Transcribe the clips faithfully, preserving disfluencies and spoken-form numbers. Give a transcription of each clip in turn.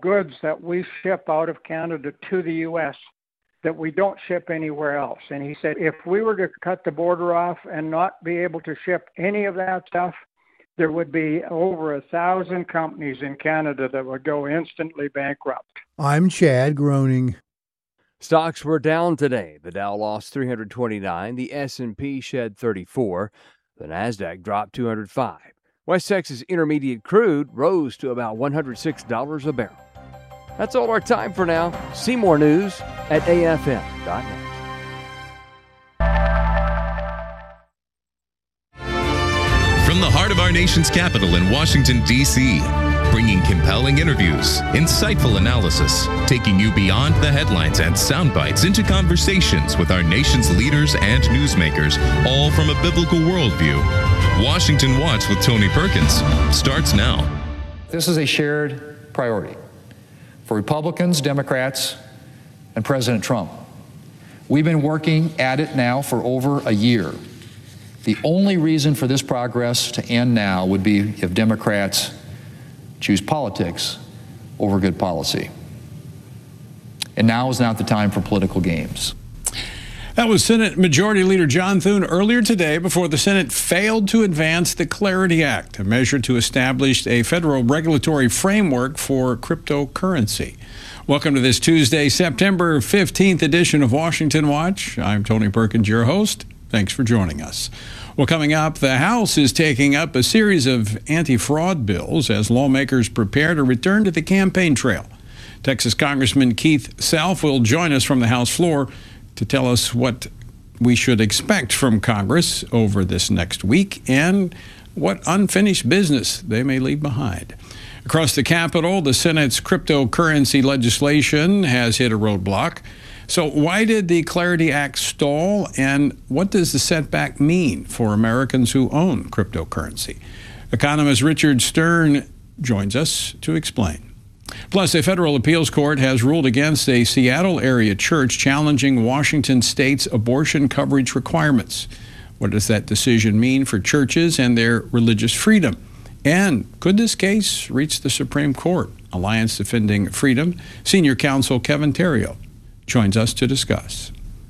goods that we ship out of Canada to the U S that we don't ship anywhere else. And he said, if we were to cut the border off and not be able to ship any of that stuff, there would be over a thousand companies in Canada that would go instantly bankrupt. I'm Chad Groening. Stocks were down today. The Dow lost three hundred twenty-nine. The S and P shed thirty-four. The Nasdaq dropped two hundred five. West Texas Intermediate crude rose to about one hundred six dollars a barrel. That's all our time for now. See more news at A F M dot net. From the heart of our nation's capital in Washington, D C, bringing compelling interviews, insightful analysis, taking you beyond the headlines and sound bites into conversations with our nation's leaders and newsmakers, all from a biblical worldview. Washington Watch with Tony Perkins starts now. This is a shared priority for Republicans, Democrats, and President Trump. We've been working at it now for over a year. The only reason for this progress to end now would be if Democrats choose politics over good policy. And now is not the time for political games. That was Senate Majority Leader John Thune earlier today before the Senate failed to advance the Clarity Act, a measure to establish a federal regulatory framework for cryptocurrency. Welcome to this Tuesday, September fifteenth edition of Washington Watch. I'm Tony Perkins, your host. Thanks for joining us. Well, coming up, the House is taking up a series of anti-fraud bills as lawmakers prepare to return to the campaign trail. Texas Congressman Keith Self will join us from the House floor to tell us what we should expect from Congress over this next week and what unfinished business they may leave behind. Across the Capitol, the Senate's cryptocurrency legislation has hit a roadblock. So why did the Clarity Act stall, and what does the setback mean for Americans who own cryptocurrency? Economist Richard Stern joins us to explain. Plus, a federal appeals court has ruled against a Seattle area church challenging Washington state's abortion coverage requirements. What does that decision mean for churches and their religious freedom? And could this case reach the Supreme Court? Alliance Defending Freedom Senior Counsel Kevin Theriault joins us to discuss.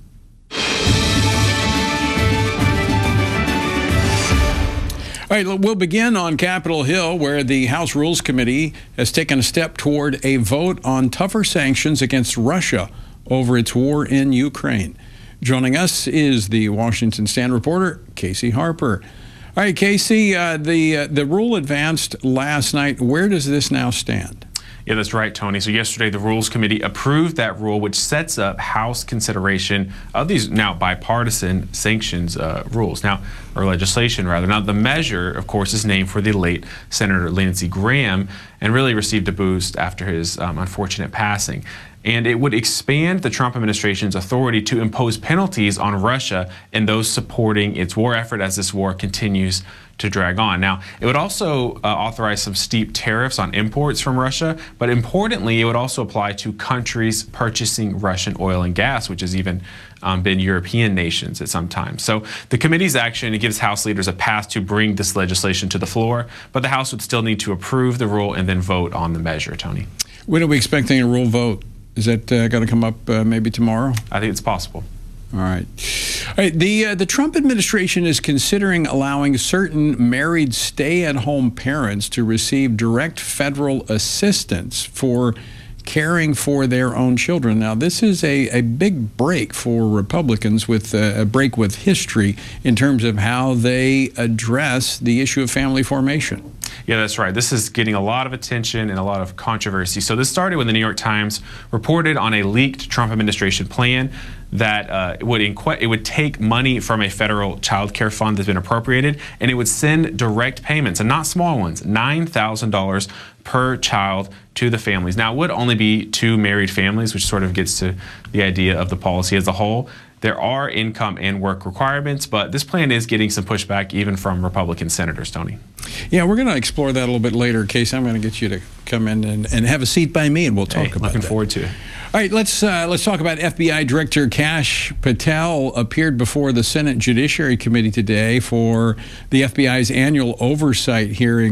All right, we'll begin on Capitol Hill, where the House Rules Committee has taken a step toward a vote on tougher sanctions against Russia over its war in Ukraine. Joining us is the Washington Stand reporter, Casey Harper. All right, Casey, uh, the, uh, the rule advanced last night. Where does this now stand? Yeah, that's right, Tony. So yesterday, the Rules Committee approved that rule, which sets up House consideration of these now bipartisan sanctions uh, rules, now, or legislation, rather. Now, the measure, of course, is named for the late Senator Lindsey Graham and really received a boost after his um, unfortunate passing. And it would expand the Trump administration's authority to impose penalties on Russia and those supporting its war effort as this war continues to drag on. Now, it would also uh, authorize some steep tariffs on imports from Russia, but importantly, it would also apply to countries purchasing Russian oil and gas, which has even um, been European nations at some time. So the committee's action, it gives House leaders a path to bring this legislation to the floor, but the House would still need to approve the rule and then vote on the measure, Tony. When are we expecting a rule vote? Is that uh, going to come up uh, maybe tomorrow? I think it's possible. All right. All right. The, uh, the Trump administration is considering allowing certain married stay-at-home parents to receive direct federal assistance for caring for their own children. Now, this is a, a big break for Republicans, with a, a break with history in terms of how they address the issue of family formation. Yeah, that's right. This is getting a lot of attention and a lot of controversy. So this started when the New York Times reported on a leaked Trump administration plan that uh, would inqu- it would take money from a federal child care fund that's been appropriated, and it would send direct payments, and not small ones, nine thousand dollars per child to the families. Now, it would only be two married families, which sort of gets to the idea of the policy as a whole. There are income and work requirements, but this plan is getting some pushback even from Republican senators, Tony. Yeah, we're going to explore that a little bit later. Casey, I'm going to get you to come in and, and have a seat by me, and we'll talk hey, about looking that. forward to it. All right, let's uh, let's talk about F B I Director Kash Patel. Appeared before the Senate Judiciary Committee today for the F B I's annual oversight hearing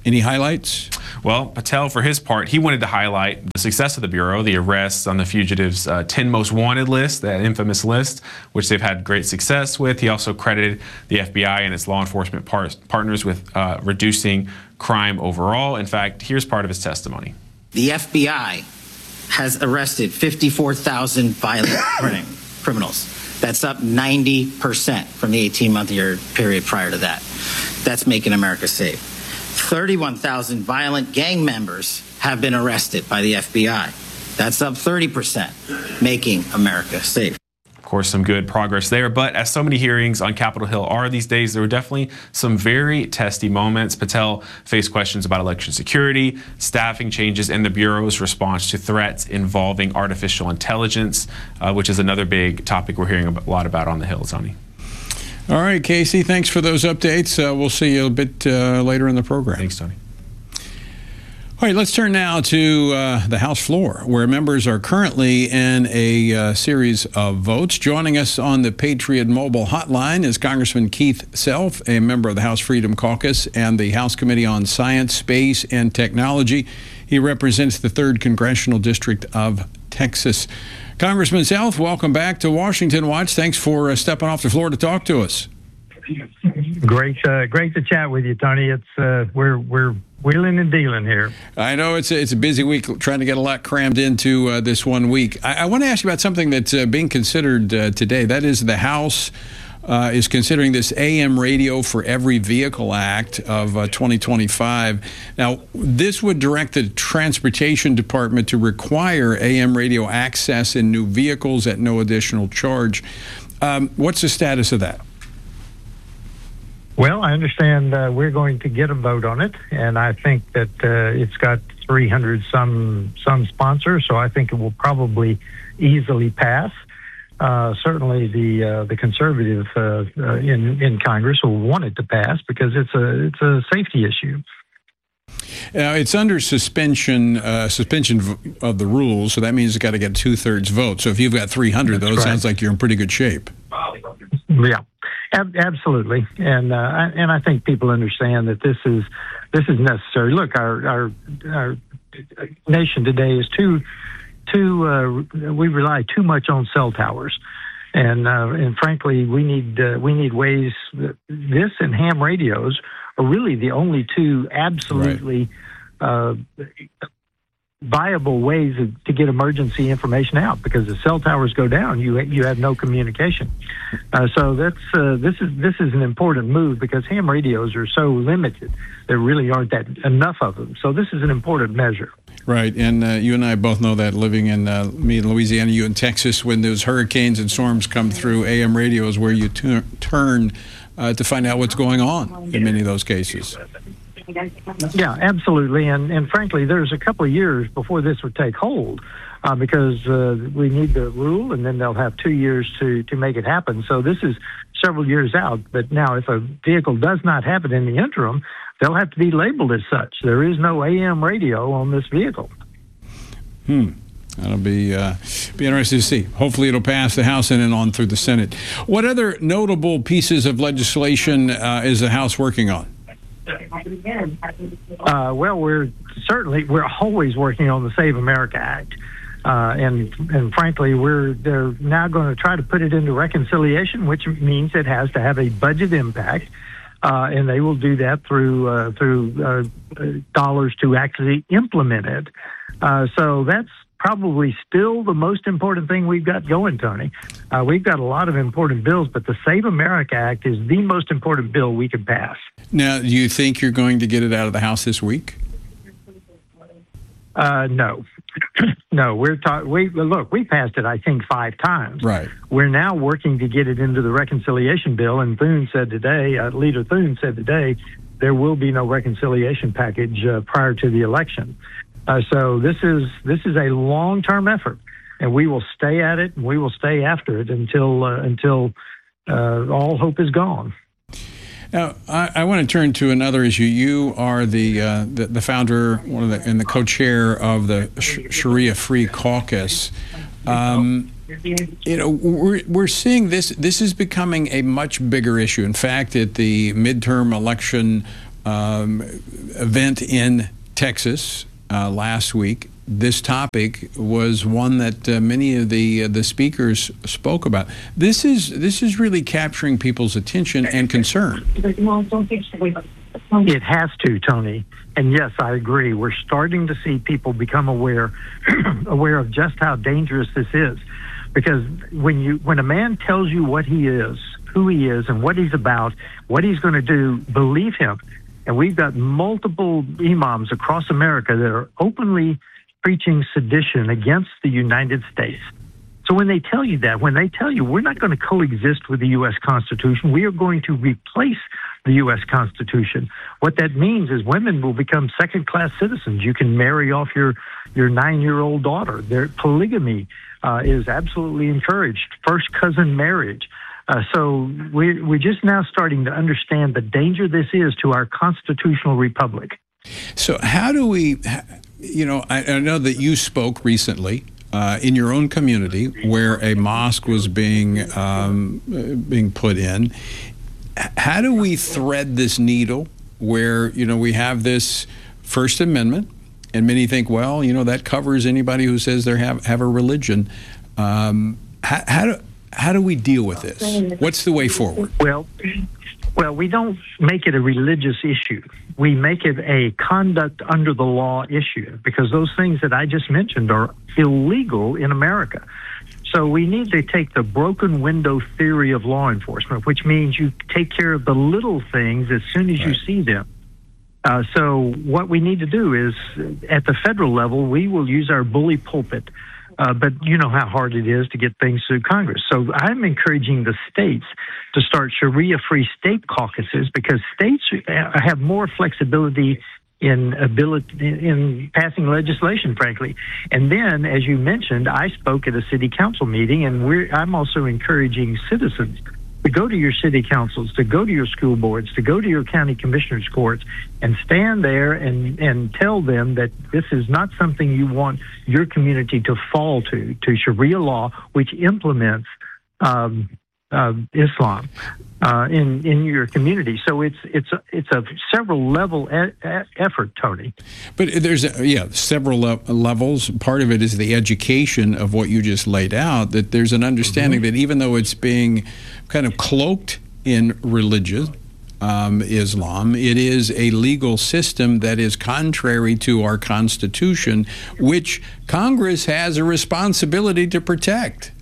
Any highlights? Well, Patel, for his part, he wanted to highlight the success of the Bureau, the arrests on the fugitives' uh, ten most wanted list, that infamous list, which they've had great success with. He also credited the F B I and its law enforcement par- partners with uh, reducing crime overall. In fact, here's part of his testimony. The F B I has arrested fifty-four thousand violent criminals. That's up ninety percent from the eighteen-month year period prior to that. That's making America safe. thirty-one thousand violent gang members have been arrested by the F B I. That's up thirty percent, making America safe. Of course, some good progress there, but as so many hearings on Capitol Hill are these days, there were definitely some very testy moments. Patel faced questions about election security, staffing changes, and the Bureau's response to threats involving artificial intelligence, uh, which is another big topic we're hearing a lot about on the Hill, Tony. All right, Casey, thanks for those updates. Uh, we'll see you a bit uh, later in the program. Thanks, Tony. All right, let's turn now to uh, the House floor, where members are currently in a uh, series of votes. Joining us on the Patriot Mobile Hotline is Congressman Keith Self, a member of the House Freedom Caucus and the House Committee on Science, Space, and Technology. He represents the third Congressional District of Texas. Congressman Self, welcome back to Washington Watch. Thanks for uh, stepping off the floor to talk to us. Great, uh, great to chat with you, Tony. It's uh, we're we're wheeling and dealing here. I know it's a, it's a busy week, trying to get a lot crammed into uh, this one week. I, I want to ask you about something that's uh, being considered uh, today. That is, the House uh, is considering this A M Radio for Every Vehicle Act of uh, twenty twenty-five. Now, this would direct the Transportation Department to require A M radio access in new vehicles at no additional charge. Um, what's the status of that? Well, I understand uh, we're going to get a vote on it, and I think that uh, it's got three hundred some some sponsors, so I think it will probably easily pass. Uh, certainly, the uh, the conservative uh, uh, in in Congress will want it to pass because it's a it's a safety issue. Uh, it's under suspension uh, suspension of the rules, so that means it's got to get two thirds vote. So if you've got three hundred, That's those right. sounds like you're in pretty good shape. Yeah, ab- absolutely, and uh, I, and I think people understand that this is this is necessary. Look, our our, our nation today is too too uh, we rely too much on cell towers, and uh, and frankly, we need uh, we need ways. That this and ham radios are really the only two absolutely right. uh, viable ways to get emergency information out, because the cell towers go down, you you have no communication. Uh, so that's uh, this is this is an important move because ham radios are so limited. There really aren't that enough of them. So this is an important measure. Right, and uh, you and I both know that, living in uh, me in Louisiana, you in Texas, when those hurricanes and storms come through, A M radio is where you tu- turn uh, to find out what's going on in many of those cases. Yeah, absolutely. And and frankly, there's a couple of years before this would take hold uh, because uh, we need the rule, and then they'll have two years to, to make it happen. So this is several years out. But now if a vehicle does not have it in the interim, they'll have to be labeled as such. There is no A M radio on this vehicle. Hmm. That'll be uh, be interesting to see. Hopefully it'll pass the House and then on through the Senate. What other notable pieces of legislation uh, is the House working on? Uh, well, we're certainly we're always working on the Save America Act, uh, and and frankly, we're they're now going to try to put it into reconciliation, which means it has to have a budget impact, uh, and they will do that through uh, through uh, dollars to actually implement it. Uh, so that's probably still the most important thing we've got going, Tony. Uh, we've got a lot of important bills, but the Save America Act is the most important bill we can pass. Now, do you think you're going to get it out of the House this week? Uh, no. no, we're talking, we, look, we passed it, I think, five times. Right. We're now working to get it into the reconciliation bill, and Thune said today, uh, Leader Thune said today, there will be no reconciliation package uh, prior to the election. Uh, so this is this is a long-term effort, and we will stay at it, and we will stay after it until uh, until uh, all hope is gone. Now, I, I want to turn to another issue. You are the uh, the, the founder, one of the, and the co-chair of the Sh- Sharia Free Caucus. Um, you know, we're we're seeing this. This is becoming a much bigger issue. In fact, at the midterm election um, event in Texas uh, last week, this topic was one that uh, many of the uh, the speakers spoke about. This is this is really capturing people's attention and concern. It has to, Tony. And yes, I agree. We're starting to see people become aware aware of just how dangerous this is. Because when you when a man tells you what he is, who he is, and what he's about, what he's going to do, believe him. And we've got multiple imams across America that are openly preaching sedition against the United States. So when they tell you that, when they tell you we're not going to coexist with the U S Constitution, we are going to replace the U S Constitution, what that means is women will become second-class citizens. You can marry off your, your nine-year-old daughter. Their polygamy uh, is absolutely encouraged, first cousin marriage. Uh, so we're, we're just now starting to understand the danger this is to our constitutional republic. So how do we... You know, I, I know that you spoke recently uh, in your own community where a mosque was being um, being put in. How do we thread this needle where, you know, we have this First Amendment, and many think, well, you know, that covers anybody who says they have have a religion. Um, how, how do how do we deal with this? What's the way forward? Well. Well, we don't make it a religious issue. We make it a conduct under the law issue because those things that I just mentioned are illegal in America. So we need to take the broken window theory of law enforcement, which means you take care of the little things as soon as right. you see them. Uh, so what we need to do is, at the federal level, we will use our bully pulpit. Uh, but you know how hard it is to get things through Congress. So I'm encouraging the states to start Sharia-free state caucuses because states have more flexibility in ability in passing legislation, frankly. And then, as you mentioned, I spoke at a city council meeting, and we're, I'm also encouraging citizens to go to your city councils, to go to your school boards, to go to your county commissioners' courts, and stand there and, and tell them that this is not something you want your community to fall to, to Sharia law, which implements um, uh, Islam uh, in in your community. So it's it's a, it's a several level e- e- effort, Tony. But there's a, yeah several le- levels. Part of it is the education of what you just laid out. That there's an understanding mm-hmm. that even though it's being kind of cloaked in religion, um, Islam, it is a legal system that is contrary to our Constitution, which Congress has a responsibility to protect.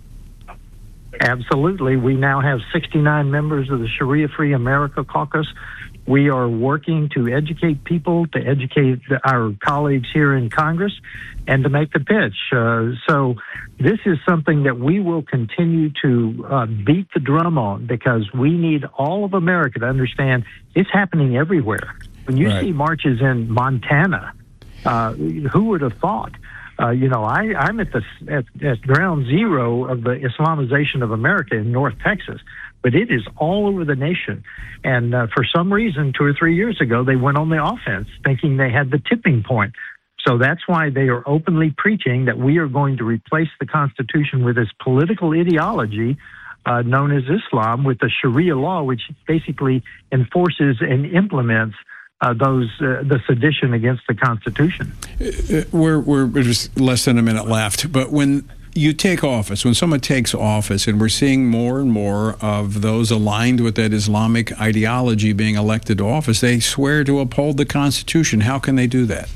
Absolutely. We now have sixty-nine members of the Sharia Free America Caucus. We are working to educate people, to educate our colleagues here in Congress, and to make the pitch. Uh, so this is something that we will continue to uh, beat the drum on because we need all of America to understand it's happening everywhere. When you right. see marches in Montana, uh, who would have thought? Uh, you know, I, I'm at the at, at ground zero of the Islamization of America in North Texas, but it is all over the nation. And uh, for some reason, two or three years ago, they went on the offense, thinking they had the tipping point. So that's why they are openly preaching that we are going to replace the Constitution with this political ideology uh, known as Islam, with the Sharia law, which basically enforces and implements Uh, those uh, the sedition against the Constitution. We're we're just less than a minute left, but when you take office, when someone takes office, and we're seeing more and more of those aligned with that Islamic ideology being elected to office, they swear to uphold the Constitution. How can they do that?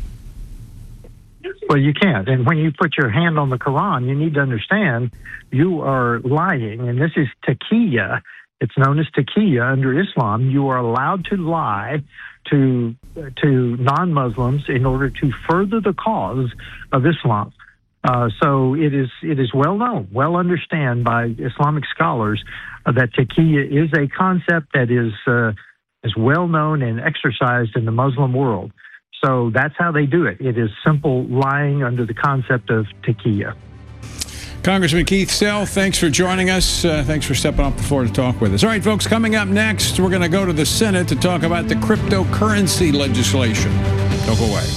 Well, you can't. And when you put your hand on the Quran, you need to understand you are lying, and this is taqiyya. It's known as taqiyya under Islam. You are allowed to lie to to non-Muslims in order to further the cause of Islam. Uh, so it is it is well known, well understood by Islamic scholars uh, that taqiyya is a concept that is uh, is well known and exercised in the Muslim world. So that's how they do it. It is simple lying under the concept of taqiyya. Congressman Keith Sell, thanks for joining us. Uh, thanks for stepping off the floor to talk with us. All right, folks, coming up next, we're going to go to the Senate to talk about the cryptocurrency legislation. Don't go away.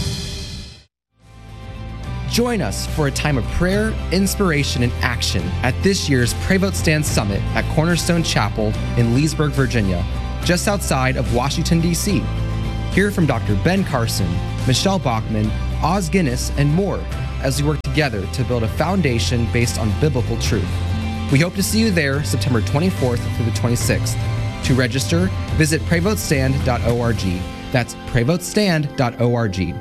Join us for a time of prayer, inspiration, and action at this year's Pray Vote Stand Summit at Cornerstone Chapel in Leesburg, Virginia, just outside of Washington, D C Hear from Doctor Ben Carson, Michelle Bachman, Oz Guinness, and more as we work together to build a foundation based on biblical truth. We hope to see you there September twenty-fourth through the twenty-sixth. To register, visit pray vote stand dot org. That's pray vote stand dot org.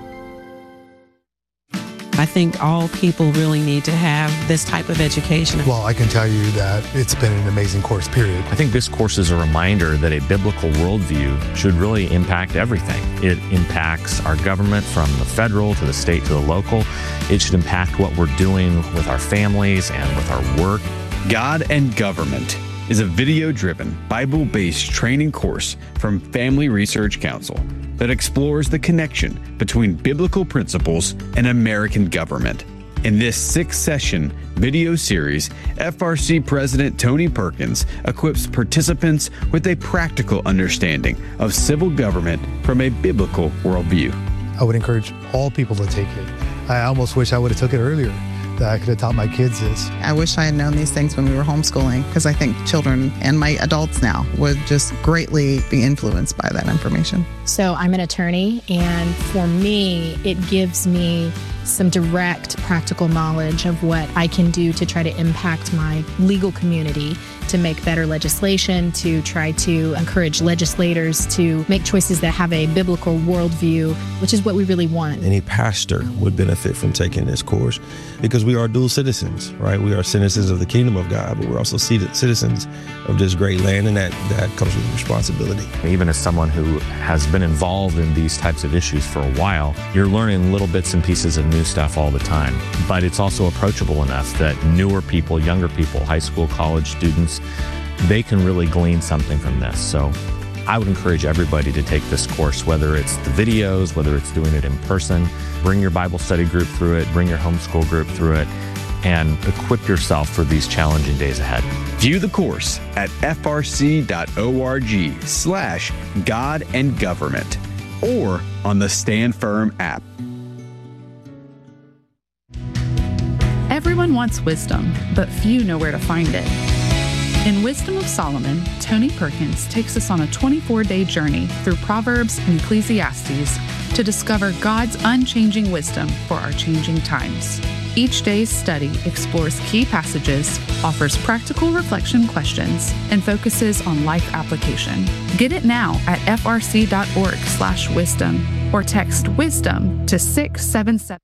I think all people really need to have this type of education. Well, I can tell you that it's been an amazing course, period. I think this course is a reminder that a biblical worldview should really impact everything. It impacts our government from the federal to the state to the local. It should impact what we're doing with our families and with our work. God and Government is a video-driven, Bible-based training course from Family Research Council that explores the connection between biblical principles and American government. In this six-session video series, F R C President Tony Perkins equips participants with a practical understanding of civil government from a biblical worldview. I would encourage all people to take it. I almost wish I would have took it earlier, that I could have taught my kids this. I wish I had known these things when we were homeschooling, because I think children and my adults now would just greatly be influenced by that information. So I'm an attorney, and for me, it gives me some direct practical knowledge of what I can do to try to impact my legal community, to make better legislation, to try to encourage legislators to make choices that have a biblical worldview, which is what we really want. Any pastor would benefit from taking this course because we are dual citizens, right? We are citizens of the kingdom of God, but we're also citizens of this great land, and that, that comes with responsibility. Even as someone who has been involved in these types of issues for a while, you're learning little bits and pieces of new stuff all the time. But it's also approachable enough that newer people, younger people, high school, college students, they can really glean something from this. So I would encourage everybody to take this course, whether it's the videos, whether it's doing it in person. Bring your Bible study group through it, bring your homeschool group through it, and equip yourself for these challenging days ahead. View the course at f r c dot org slash God and Government or on the Stand Firm app. Everyone wants wisdom, but few know where to find it. In Wisdom of Solomon, Tony Perkins takes us on a twenty-four day journey through Proverbs and Ecclesiastes to discover God's unchanging wisdom for our changing times. Each day's study explores key passages, offers practical reflection questions, and focuses on life application. Get it now at f r c dot org slash wisdom or text wisdom to six seven seven.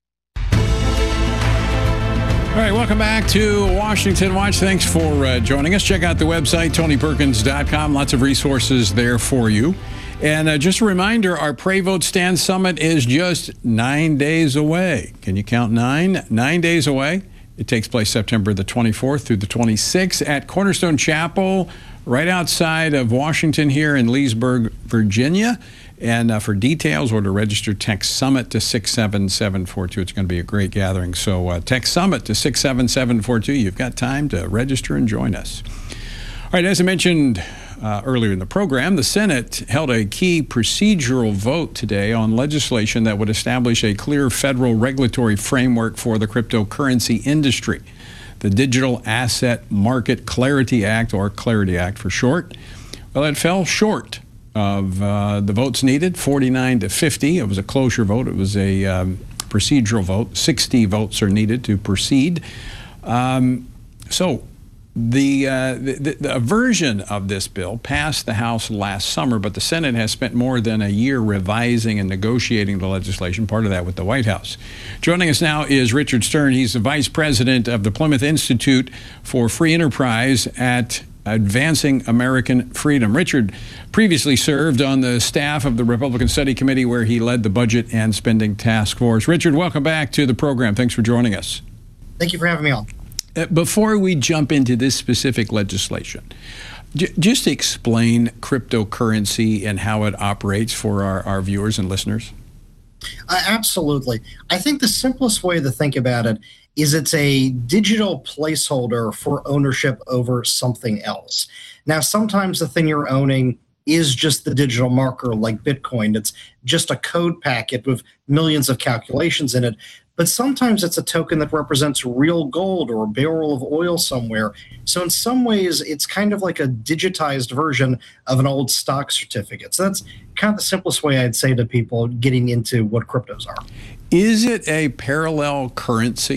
All right, welcome back to Washington Watch. Thanks for uh, joining us. Check out the website, tony perkins dot com. Lots of resources there for you. And uh, just a reminder, our Pray Vote Stand Summit is just nine days away. Can you count nine? Nine days away. It takes place September the twenty-fourth through the twenty-sixth at Cornerstone Chapel, right outside of Washington here in Leesburg, Virginia. And uh, for details or to register, text SUMMIT to six seven seven four two. It's going to be a great gathering. So uh, text SUMMIT to six seven seven four two. You've got time to register and join us. All right, as I mentioned uh, earlier in the program, the Senate held a key procedural vote today on legislation that would establish a clear federal regulatory framework for the cryptocurrency industry. The Digital Asset Market Clarity Act, or Clarity Act for short. Well, it fell short of uh, the votes needed, forty-nine to fifty. It was a cloture vote. It was a um, procedural vote. sixty votes are needed to proceed. Um, so the, uh, the, the a version of this bill passed the House last summer, but the Senate has spent more than a year revising and negotiating the legislation, part of that with the White House. Joining us now is Richard Stern. He's the Vice President of the Plymouth Institute for Free Enterprise at Advancing American Freedom. Richard previously served on the staff of the Republican Study Committee, where he led the Budget and Spending Task Force. Richard, welcome back to the program. Thanks for joining us. Thank you for having me on. Uh, before we jump into this specific legislation, j- just explain cryptocurrency and how it operates for our, our viewers and listeners. Uh, absolutely. I think the simplest way to think about it is it's a digital placeholder for ownership over something else. Now, sometimes the thing you're owning is just the digital marker like Bitcoin. It's just a code packet with millions of calculations in it. but sometimes it's a token that represents real gold or a barrel of oil somewhere. So in some ways, it's kind of like a digitized version of an old stock certificate. So that's kind of the simplest way I'd say to people getting into what cryptos are. Is it a parallel currency?